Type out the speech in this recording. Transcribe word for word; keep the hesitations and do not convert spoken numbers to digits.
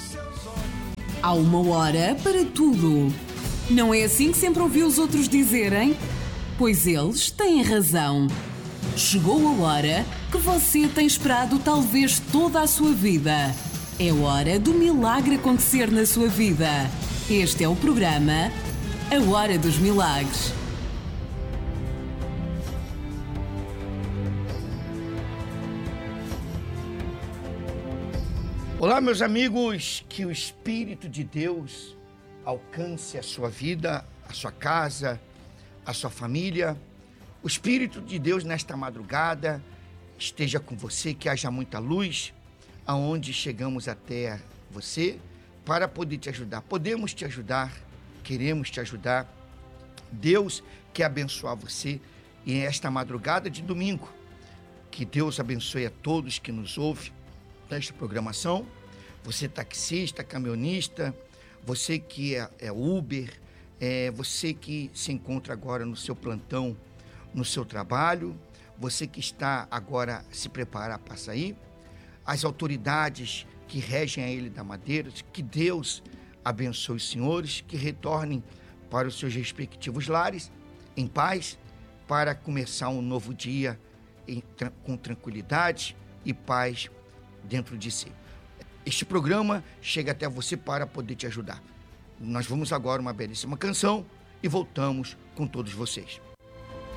Há uma hora para tudo. Não é assim que sempre ouvi os outros dizerem? Pois eles têm razão. Chegou a hora que você tem esperado talvez toda a sua vida. É hora do milagre acontecer na sua vida. Este é o programa A Hora dos Milagres. Olá, meus amigos, que o Espírito de Deus alcance a sua vida, a sua casa, a sua família. O Espírito de Deus nesta madrugada esteja com você, que haja muita luz, aonde chegamos até você para poder te ajudar. Podemos te ajudar, queremos te ajudar. Deus quer abençoar você e esta madrugada de domingo. Que Deus abençoe a todos que nos ouvem nesta programação. Você taxista, caminhonista, você que é, é Uber, é, você que se encontra agora no seu plantão, no seu trabalho, você que está agora a se preparar para sair, as autoridades que regem a Ilha da Madeira, que Deus abençoe os senhores, que retornem para os seus respectivos lares em paz, para começar um novo dia em, com tranquilidade e paz dentro de si. Este programa chega até você para poder te ajudar. Nós vamos agora uma belíssima canção e voltamos com todos vocês.